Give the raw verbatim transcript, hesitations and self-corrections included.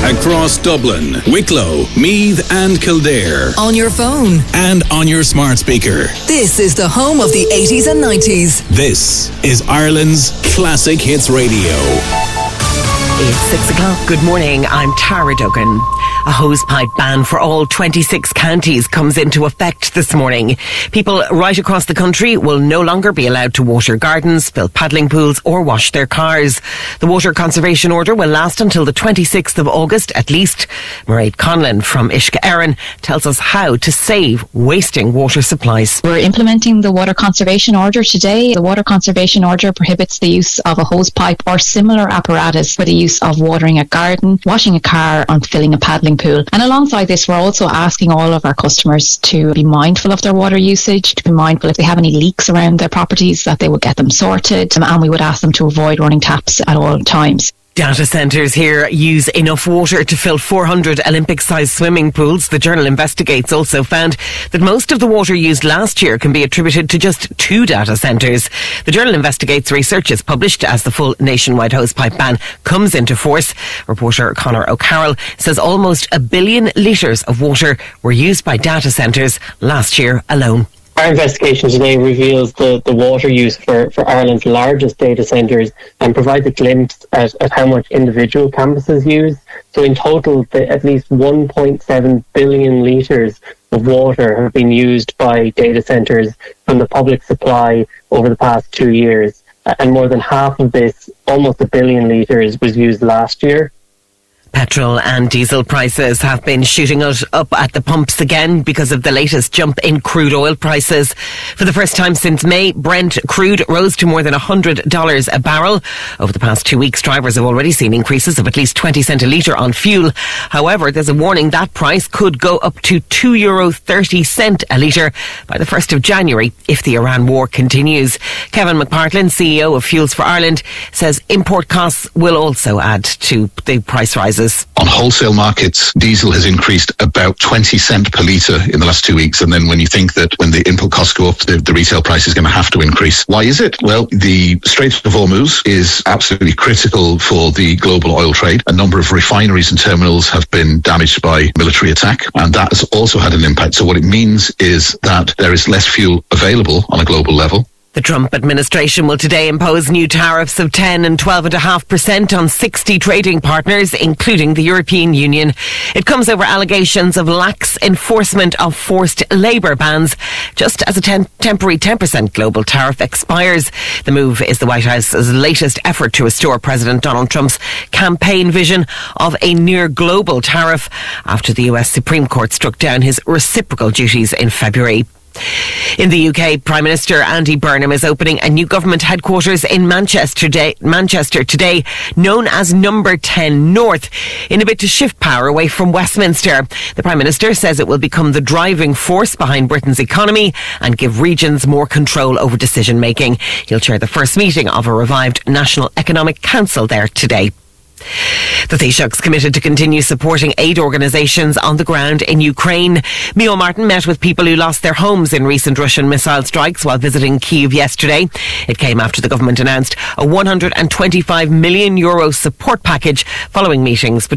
Across Dublin, Wicklow, Meath and Kildare. On your phone. And on your smart speaker. This is the home of the eighties and nineties. This is Ireland's Classic Hits Radio. It's six o'clock. Good morning. I'm Tara Duggan. A hosepipe ban for all twenty-six counties comes into effect this morning. People right across the country will no longer be allowed to water gardens, fill paddling pools or wash their cars. The water conservation order will last until the twenty-sixth of August at least. Mairead Conlon from Uisce Éireann tells us how to save wasting water supplies. We're implementing the water conservation order today. The water conservation order prohibits the use of a hosepipe or similar apparatus for the use of watering a garden, washing a car and filling a paddling pool. And alongside this, we're also asking all of our customers to be mindful of their water usage, to be mindful if they have any leaks around their properties, that they will get them sorted, and we would ask them to avoid running taps at all times. Data centres here use enough water to fill four hundred Olympic-sized swimming pools. The Journal Investigates also found that most of the water used last year can be attributed to just two data centres. The Journal Investigates research is published as the full nationwide hosepipe ban comes into force. Reporter Conor O'Carroll says almost a billion litres of water were used by data centres last year alone. Our investigation today reveals the, the water use for, for Ireland's largest data centres and provides a glimpse at, at how much individual campuses use. So in total, the, at least one point seven billion litres of water have been used by data centres from the public supply over the past two years. And more than half of this, almost a billion litres, was used last year. Petrol and diesel prices have been shooting up at the pumps again because of the latest jump in crude oil prices. For the first time since May, Brent crude rose to more than one hundred dollars a barrel. Over the past two weeks, drivers have already seen increases of at least twenty cents a litre on fuel. However, there's a warning that price could go up to two euro thirty a litre by the first of January if the Iran war continues. Kevin McPartlin, C E O of Fuels for Ireland, says import costs will also add to the price rises. On wholesale markets, diesel has increased about twenty cent per litre in the last two weeks. And then when you think that when the input costs go up, the, the retail price is going to have to increase. Why is it? Well, the Strait of Hormuz is absolutely critical for the global oil trade. A number of refineries and terminals have been damaged by military attack, and that has also had an impact. So what it means is that there is less fuel available on a global level. The Trump administration will today impose new tariffs of ten and twelve point five percent on sixty trading partners, including the European Union. It comes over allegations of lax enforcement of forced labour bans, just as a ten- temporary ten percent global tariff expires. The move is the White House's latest effort to restore President Donald Trump's campaign vision of a near global tariff after the U S Supreme Court struck down his reciprocal duties in February. In the U K, Prime Minister Andy Burnham is opening a new government headquarters in Manchester today, Manchester today, known as Number ten North, in a bid to shift power away from Westminster. The Prime Minister says it will become the driving force behind Britain's economy and give regions more control over decision making. He'll chair the first meeting of a revived National Economic Council there today. The Taoiseach's committed to continue supporting aid organisations on the ground in Ukraine. Micheál Martin met with people who lost their homes in recent Russian missile strikes while visiting Kyiv yesterday. It came after the government announced a one hundred twenty-five million euro support package following meetings between